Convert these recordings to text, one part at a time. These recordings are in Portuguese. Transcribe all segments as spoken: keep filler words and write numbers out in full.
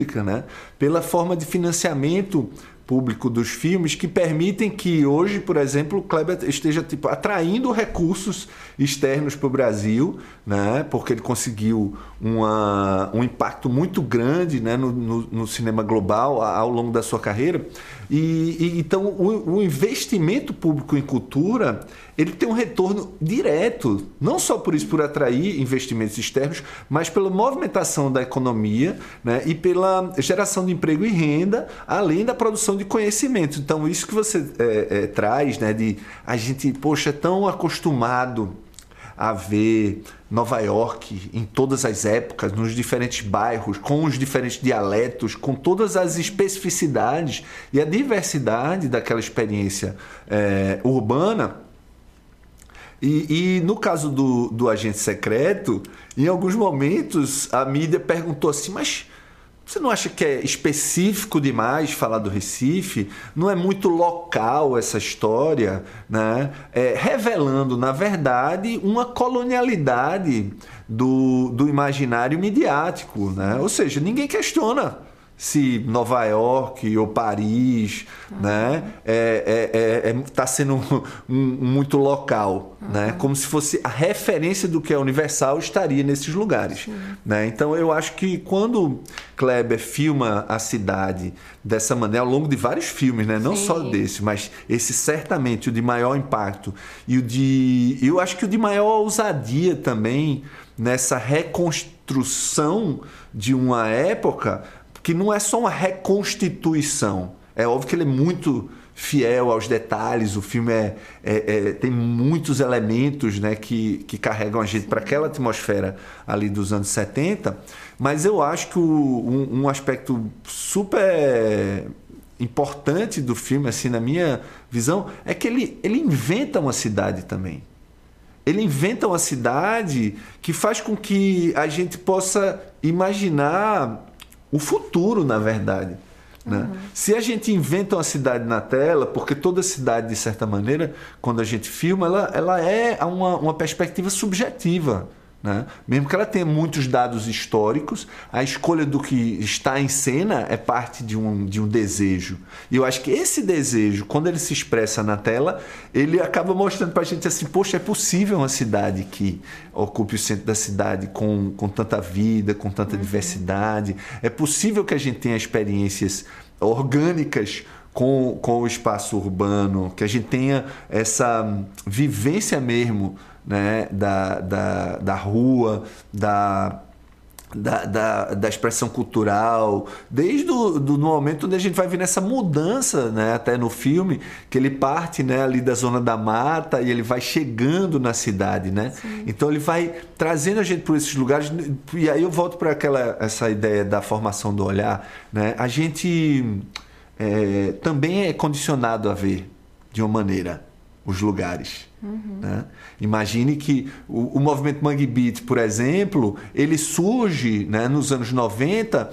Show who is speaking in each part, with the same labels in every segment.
Speaker 1: né? Pela forma de financiamento público dos filmes que permitem que hoje, por exemplo, o Kleber esteja tipo, atraindo recursos externos para o Brasil, né? Porque ele conseguiu uma, um impacto muito grande, né? no, no, no cinema global ao longo da sua carreira. E, e, então, o, o investimento público em cultura, ele tem um retorno direto, não só por isso, por atrair investimentos externos, mas pela movimentação da economia, né? E pela geração de emprego e renda, além da produção de conhecimento. Então, isso que você é, é, traz, né? De a gente, poxa, é tão acostumado a ver Nova York em todas as épocas, nos diferentes bairros, com os diferentes dialetos, com todas as especificidades e a diversidade daquela experiência é, urbana. E, e no caso do, do Agente Secreto, em alguns momentos a mídia perguntou assim, mas você não acha que é específico demais falar do Recife? Não é muito local essa história, né? É, revelando, na verdade, uma colonialidade do, do imaginário midiático, né? Ou seja, ninguém questiona se Nova York ou Paris, uhum. né, é, é, é, é, tá sendo um, um, muito local, uhum. né, como se fosse a referência do que é universal estaria nesses lugares. Né? Então eu acho que quando Kleber filma a cidade dessa maneira, ao longo de vários filmes, né, não Sim. só desse, mas esse certamente o de maior impacto e o de, eu acho que o de maior ousadia também nessa reconstrução de uma época que não é só uma reconstituição. É óbvio que ele é muito fiel aos detalhes, o filme é, é, é, tem muitos elementos, né, que, que carregam a gente para aquela atmosfera ali dos anos setenta, mas eu acho que o, um, um aspecto super importante do filme, assim, na minha visão, é que ele, ele inventa uma cidade também. Ele inventa uma cidade que faz com que a gente possa imaginar o futuro, na verdade. Né? Uhum. Se a gente inventa uma cidade na tela, porque toda cidade, de certa maneira, quando a gente filma, ela, ela é uma, uma perspectiva subjetiva. Né? Mesmo que ela tenha muitos dados históricos, a escolha do que está em cena é parte de um, de um desejo. E eu acho que esse desejo, quando ele se expressa na tela, ele acaba mostrando para a gente assim, poxa, é possível uma cidade que ocupe o centro da cidade com, com tanta vida, com tanta uhum. diversidade. É possível que a gente tenha experiências orgânicas com, com o espaço urbano, que a gente tenha essa vivência mesmo, né, da, da, da rua, da, da, da, da expressão cultural, desde o do, no momento onde a gente vai ver essa mudança, né, até no filme, que ele parte, né, ali da zona da mata e ele vai chegando na cidade, né? Então ele vai trazendo a gente por esses lugares, e aí eu volto para aquela essa ideia da formação do olhar, né? A gente é, também é condicionado a ver de uma maneira os lugares. Uhum. Né? Imagine que o, o movimento Mangue Beat, por exemplo, ele surge, né, nos anos noventa,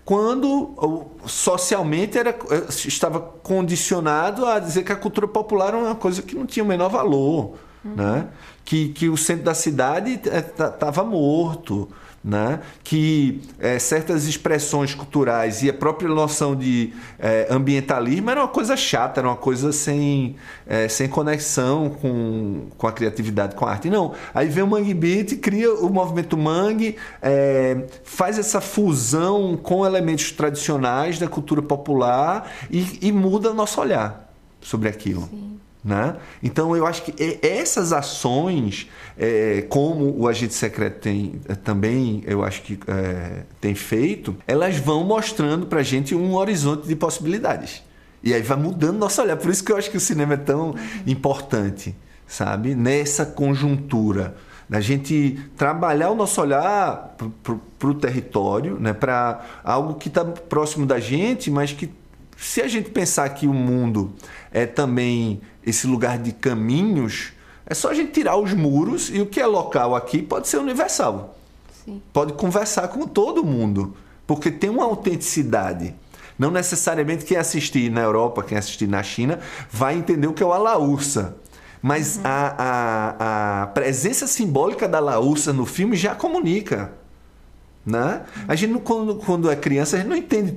Speaker 1: quando socialmente era, estava condicionado a dizer que a cultura popular era uma coisa que não tinha o menor valor, uhum. né? que, que o centro da cidade estava morto, né? Que é, certas expressões culturais e a própria noção de é, ambientalismo era uma coisa chata, era uma coisa sem, é, sem conexão com, com a criatividade, com a arte. Não, aí vem o Mangue Beat, cria o movimento Mangue, é, faz essa fusão com elementos tradicionais da cultura popular e, e muda o nosso olhar sobre aquilo. Sim. Né? Então eu acho que essas ações, é, como o Agente Secreto tem, também eu acho que é, tem feito, elas vão mostrando pra gente um horizonte de possibilidades. E aí vai mudando nosso olhar. Por isso que eu acho que o cinema é tão importante, sabe? Nessa conjuntura da gente trabalhar o nosso olhar para o território, né? Para algo que está próximo da gente, mas que, se a gente pensar que o mundo é também esse lugar de caminhos, é só a gente tirar os muros e o que é local aqui pode ser universal. Sim. Pode conversar com todo mundo, porque tem uma autenticidade. Não necessariamente quem assistir na Europa, quem assistir na China, vai entender o que é o Alaúça. Mas uhum. a, a, a presença simbólica da Alaúça no filme já comunica. Né? A gente, não, quando, quando é criança, a gente não entende